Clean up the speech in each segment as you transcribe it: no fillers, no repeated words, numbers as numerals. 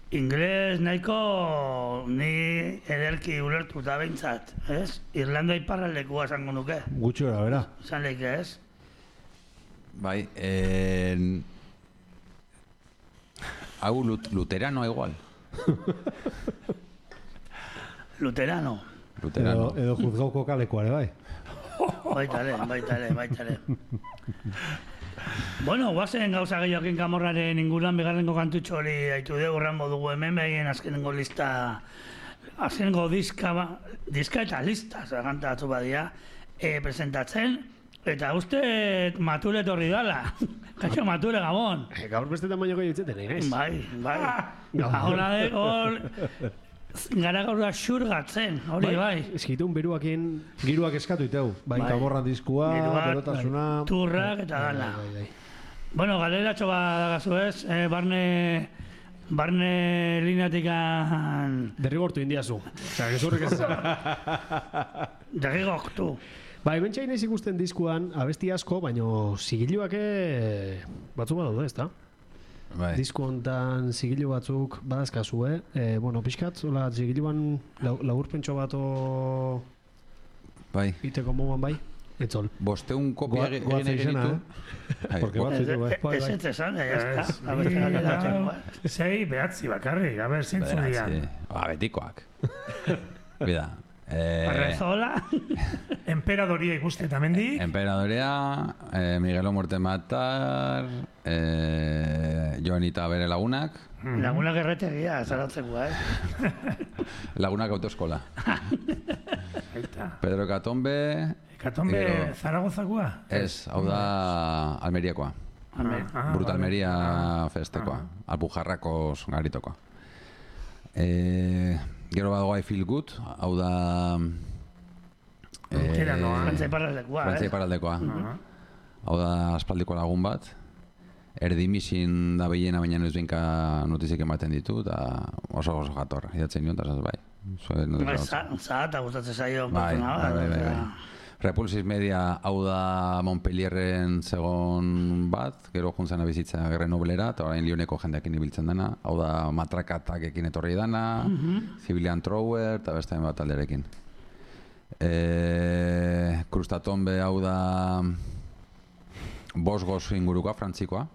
Ingles nahiko ni ederki ulertuta behintzat, ez? Irlanda iparraldekua esango nuke. Gutxi gara, bera. Esan leike, ez? Bai, hau luterano igual. Luterano. Edo juzgauko kalekoare, bai. Baitale. Bueno, guazen gauza gehiokin Kamorraren inguruan bigarrengo kantutxo hori haitu dugu rambo dugu hemen behien azkenengo lista, azkenengo diska eta lista, kantatu badia, presentatzen, eta uste Mature torri dala. Kaixo Mature, Gabon. Gaur beste tamainoko ditzeten, egez? Bai. Ahora hor... Gara gaurra xurgatzen, hori bai. Eskitun beruakin... Giruak eskatu iteu, bai, Kamorra diskua, berotasuna... Turrak eta dala. Bueno, galeratxo badagazu ez, barne lineatikan... Derrigortu indiazu. Osa, gezurrik ez zara. Derrigortu. Ba, hemen txainez ikusten diskuan, abesti asko, baino zigiluak batzuk badaude, ez da? Bai. Disko hontan zigilu batzuk badazkazu, bueno, pixkat, hola, zigiluan laburpentxo bato bai. Iteko moduan bai, etzol. Bosteun kopia egin eginitu. Porque batzuko, Ez esan, ya está. Sei, behatzi bakarrik, a ber, zintzu dian. Betikoak. Bida. Arrezola. Emperadoria ikusten tamendik. Emperadoria, Miguelo Muerte Matar, Joanita bere lagunak. Lagunak erretegia, zaratzeko, Lagunak autoeskola. Pedro Katombe. Katombe Zaragozakoa? Ez, hau da Almeriakoa. Bruta Almeria festekoa. Alpujarrako garitokoa. Gero badago I Feel Good, hau da... Frantzia iparraldekoa. Hau da aspaldiko lagun bat. Erdimisin da behiena, baina ez benka notizik ematen ditu, eta oso jator, idatzen nion, eta bai. Zahata gustatzen zaio. Bai. Repulsis Media hau da Montpellierren segon bat, gero juntzena bizitza Grenoblera, eta orain Lyoneko jendeekin ibiltzen dena. Hau da Matrakatekin etorri dana, Civilian Thrower, eta beste bat alderekin. Krustatombe hau da Bosgos ingurukoa, frantzikoa.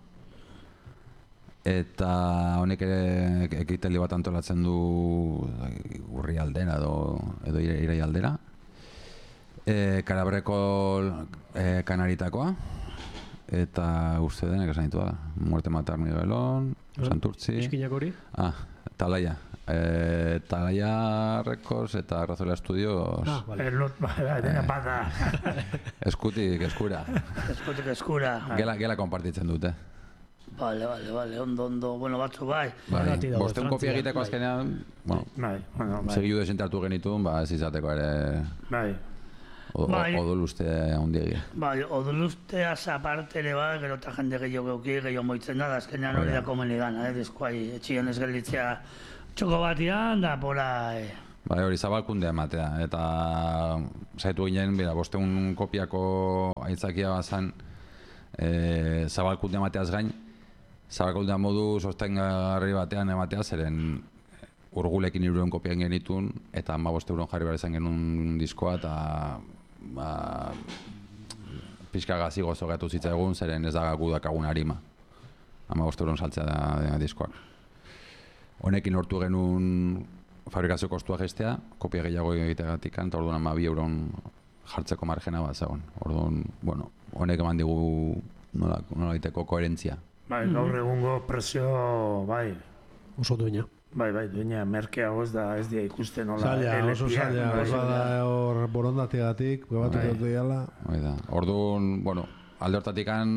Eta honek ere ekitali bat antolatzen du urri aldera edo irai aldera. Karabreko kanaritakoa, eta uste denek esan ditu da. Muerte Matar Miguelon, Santurtzi... Iskinak hori? Talaia. Talaia Records eta Razola Studios... Dena bada. Eskutik eskura. Eskura. Gela konpartitzen dute. Vale, ondo, bueno, batzu bai. Bosteun kopia egiteko azkenean, segidu desentartu genitun, ez izateko ere... Bai. Odoluste handiegi. Bai, odolusteaz aparte ere bai, gero eta jende gehiago moitzen da, azkenean hori da komeni gana, diskuai, etxion ez gelditzea txoko batian, da pora... Bai, hori zabalkundea ematea, eta zaitu ginen, bosteun kopiako aitzakia bazan, zabalkundea emateaz gain, zabalkundea modu sostengarri batean ematea, zeren urgulekin 300 kopian genitun, eta 15 euron jarri behar izan genuen diskoa, eta pixka gazi gozo gatu zitzaigun, zeren ez da gudakagun harima. 15 euron saltzea da diskoak. Honekin lortu genuen fabrikazio kostua gestea, kopia gehiago egiteagatik, eta orduan 12 euron jartzeko margena bat zegoen. Orduan, bueno, honek eman digu nola egiteko koherentzia. Bai, gaur egungo presio, bai. Oso duina. Bai, duina, merkeago ez dia ikusten nola. Zaila, oso zaila, oso da hor borondateagatik, probatuko dut diala. Orduan, bueno, alde hortatikan,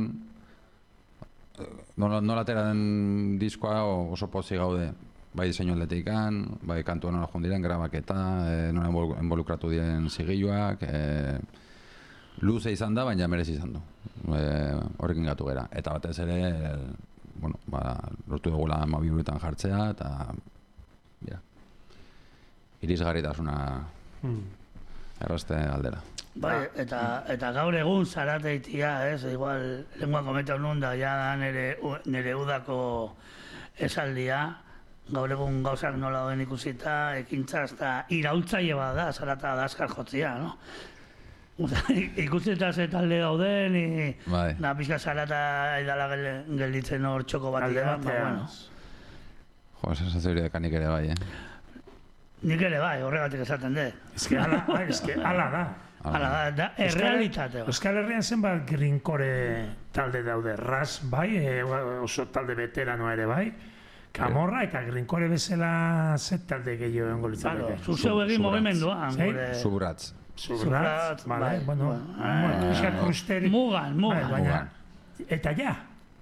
nola atera den diskoa oso pozik gaude. Bai diseinu aldetikan, bai kantua nola joan diren, grabaketa, nola involukratu diren zigiluak, luze izan da, baina merezi izan du. Horrekin gatu gera. Eta batez ere, bueno, lortu dugula 12 eurotan jartzea, eta irisgarritasuna erraste aldera. Bai, eta gaur egun zarateitia, igual, lenguan komentau nun da, ja da nire udako esaldia, gaur egun gauzak nola hoen ikusita, ekintza, eta iraultzaile bat da, zarata da askar jotzia, no? Ikusita ze talde dauden, Bai. da pixka zarata edala gelditzen hor txoko bat Alde bueno. batean. Jo, sensazio hori dekanik ere bai, Nik ere bai, horregatik esaten dut. Eske ala da. Hala da, errealitate bat. Euskal Herrian zenbat grinkore talde daude, Ras bai, oso talde veteranoa ere bai, Kamorra eta grinkore bezala zet talde gehiago egongo litzateke. Zuzeu egin mugimenduan, Zi? gure... Subratz. Zurratz, bai, vale, bueno, bueno, pixkat krusteri. Mugan. Baina, eta ja.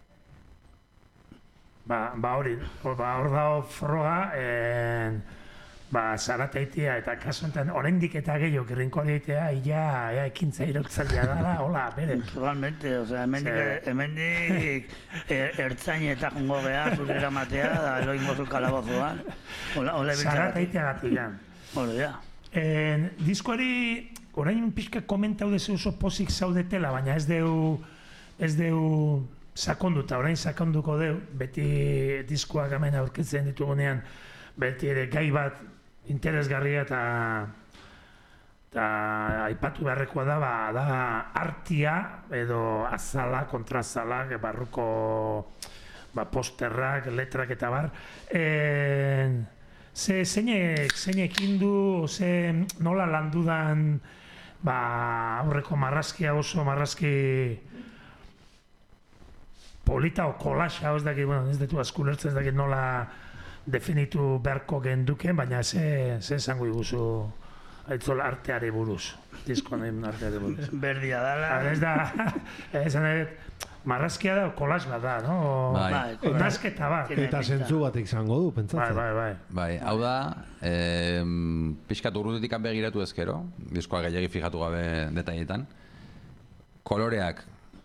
Ba hori, hor dago froga, zarateitea eta kasu enten oraindik eta gehiago grinkoreitea, ia ekintza iraultzailea dela, hola, bere. Realmente, osea, hemendik ertzain eta jongo geha, zure eramatea, da eloingo zu kalabozuan. Hola Zarateitea gatigan. Hori da. Diskoari, orain pixka komentau dezu oso pozik zaudetela, baina ez deu sakonduta, orain sakonduko deu, beti diskoak hemen aurkitzen ditugunean, beti ere gai bat interesgarria eta aipatu beharrekoa da artia edo azala, kontrazala, barruko posterrak, letrak eta bar. Zeinek indu, nola landudan aurreko marrazkia oso marrazki polita o kolaxa, ez dakit, ez detu askulertzen, ez dakit nola definitu beharko genduken, baina ze esango iguzu aitzola arteari buruz, diskonen arteari buruz. Berdia dala. Ez da, marrazkia da, kolax bat da, no? Bai. Nazketa bat. Eta zentzu bat izango du, pentsatzen. Bai. Bai, hau da, pixkat urrutetik begiratu ezkero, diskoa gehiagi fijatu gabe detailetan. Koloreak,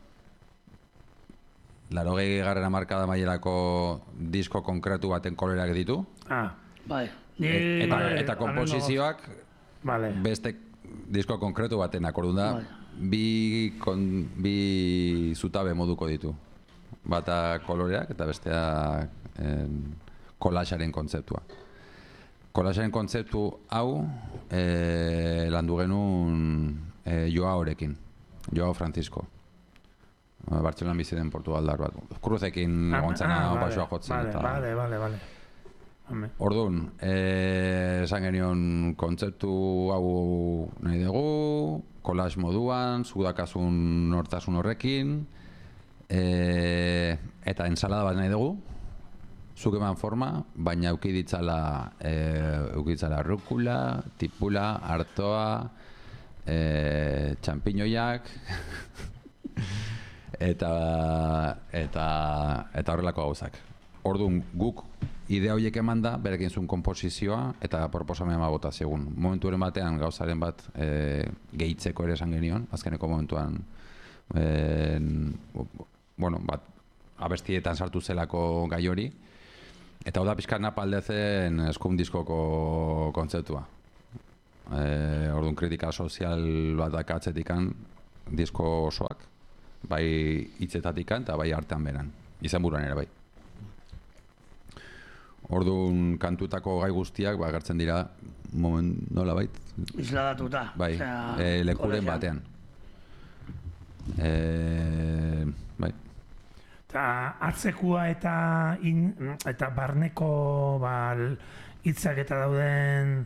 80. hamarkada mailerako disko konkretu baten koloreak ditu. Bai. Eta komposizioak beste disko konkretu batenak, orduan da, bi zutabe moduko ditu. Bata koloreak eta bestea kolaxaren kontzeptua. Kolaxaren kontzeptu hau landu genuen Joaorekin, Joao Francisco. Bartzelonan bizi den Portugaldar bat. Cruzekin egontzana basoa jotzen. Bale. Orduan, esan genion kontzeptu hau nahi dugu, kolax moduan, zudakasun nortasun horrekin, eta ensalada bat nahi dugu, zuk eman forma, baina eukiditzala rukula, tipula, artoa, txampiñoiak, eta horrelako gauzak. Orduan, guk idea horiek eman da, berekin zuen komposizioa eta proposamen bota zegoen. Momentuaren batean gauzaren bat gehitzeko ere esan genion, azkeneko momentuan abestietan sartu zelako gai hori. Eta hau da pixkat napaldezen eskum diskoko kontzeptua. Orduan, kritika sozial bat dakatzetikan disko osoak, bai hitzetatikan eta bai artean beran, izenburuan ere bai. Orduan, kantutako gai guztiak agertzen dira nola bait? Isladatuta. Bai, lekuren batean. Bai. Eta hartzekua eta barneko hitzak eta dauden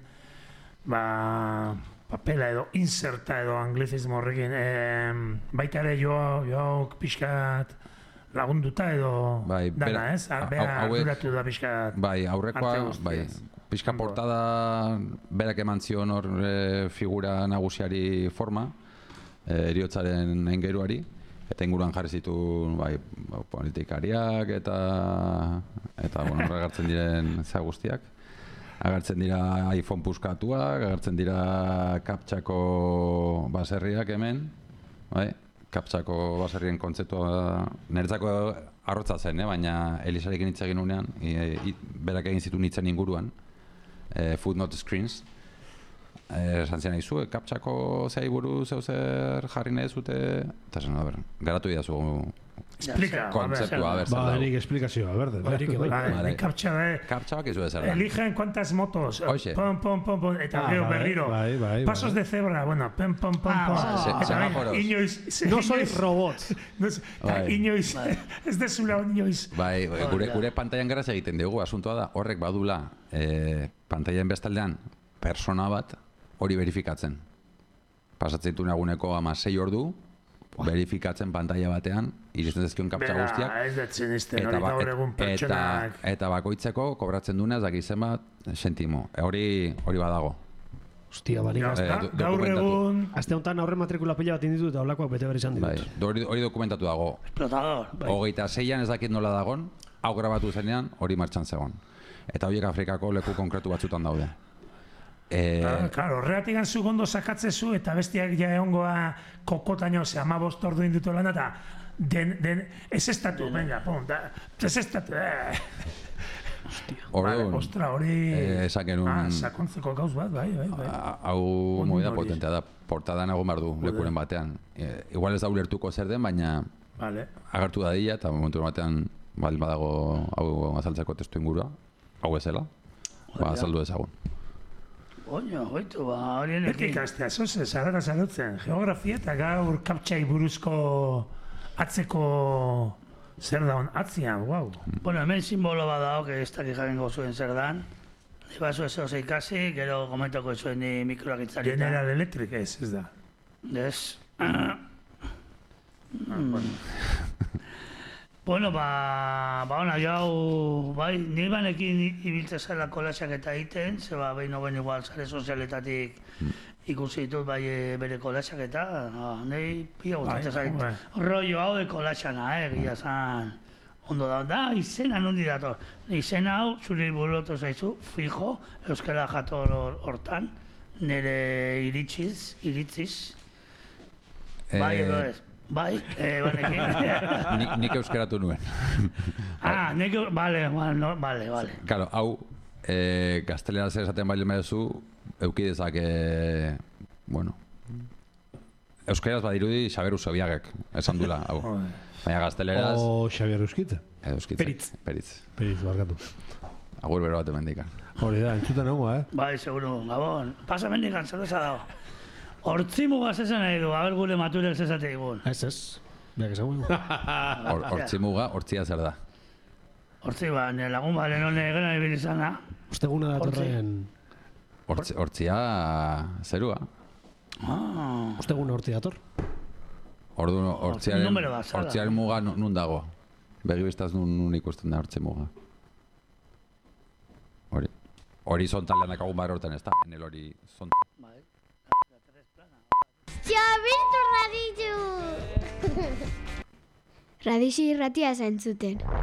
papela edo inserta edo anglizismo horrekin baita ere joak pixkat lagunduta edo dana, ez? Bera arduratu da pixkat. Bai, aurrekoa, bai. Pixka portada berak eman zion hor figura nagusiari forma, heriotzaren aingeruari, eta inguruan jarri zituen politikariak eta agertzen diren za guztiak. Agertzen dira iPhone puskatuak, agertzen dira kaptxako baserriak hemen, bai? Kaptxako baserrien kontzeptua niretzako arrotza zen, baina Elisarekin hitz egin unean, berak egin zituen hitzen inguruan, footnote screens, esan zian aizu, kaptxako zei buruz zer jarri nahi zute, eta zen, garatu idazu Explica. Kontzeptua, ber, zer Ba, dago. nik esplikazioa, berde. Vale, kaptxa da. Kaptxabak izu ezer da. Eligen cuántas motos. Hoxe. Pom, pom, pom, pom. Eta gero berriro. bai. Pasos de cebra, bueno, pom, pom, pom, pom. Semáforos. No soy robot. Inoiz, ez dezula inoiz. Bai, gure pantailan geraz egiten dugu, asuntoa da, horrek badula pantailan bestaldean persona bat hori verifikatzen. Pasatzen ditu eguneko 16 ordu, verifikatzen pantalla batean, iristen zezkion kaptxa guztiak. Ez detzen izten, hori gaur egun pertsonak. Eta bakoitzeko kobratzen duena, ez dakit zenbat sentimo. Hori badago. Hostia, barik. Gaur egun... Aste honetan aurre matrikula pila bat inditu eta olakoak bete behar izan ditut. Bai, hori dokumentatu dago. Explotador. 26an ez dakit nola dagon, hau grabatu zenean hori martxan zegoen. Eta horiek Afrikako leku konkretu batzutan daude. Claro, horregatik zu gondo sakatzezu eta bestiak ja egongoa kokotaino, ze 15 ordu inditu lan eta ez estatu, venga, pum, ez estatu, Ostra, hori... Esan genuen... Sakontzeko gauz bat, bai. Hau movida potentea da, portadan egon behar du lekuren batean. Igual ez da ulertuko zer den, baina agertu da dila, eta momentu batean baldin badago hau azaltzeko testu ingurua, hau ezela, azaldu ezagun. Oño, hoitu, horien Beti ikastea, zoze, zarara zalutzen, geografia eta gaur kaptxai buruzko atzeko zer daun atzian, guau. Bueno, hemen simbolo bat dago, que ez dakik jakingo zuen zer dan. Ibazu ez oso ikasi, gero komentako zuen ni mikroak itzarita. General Electric ez da. Ez. Bueno, ona, jau, bai, nire banekin ibiltze zela kolaxak eta egiten, zeba behin hoben igual sare sozialetatik ikusi ditut bai bere kolaxak eta nahi pila gustatzen zait. Rollo hau de kolaxana, egia zan. Ondo da, izena nondi dator. Izena hau, zuri burutu zaizu, fijo, euskara jator hortan, nire iritziz. Bai, edo ez. Bai, banekin. Nik euskeratu nuen. Vale. Claro, hau, gaztelera zer esaten baile mezu, eukidezak, bueno, euskaraz badirudi Xabier Usobiagek, esan dula, hau. Baina gazteleraz... O Xabier Euskitze. Peritz, barkatu. Agur bero bat emendikan. Hori da, entzuten egongo, Bai, seguro, Gabon. Pasa mendikan, zer eza dago. Hortzimugaz esan nahi du, haber gure maturek zezate egun. Ez. Beak esan guen. Hortzimuga, hortzia zer da. Hortzi ba, nire lagun ba, lehen honen egena ibili izana. Osteguna datorren... Hortzia zerua. Osteguna hortzi dator. Orduan, hortziaren muga nun dago. Begibistaz nun ikusten da hortzi muga. Horizontalean akagun bar hortan ez da, enel horizontal. Xabirtu radizu! Radixi irratia zentzuten.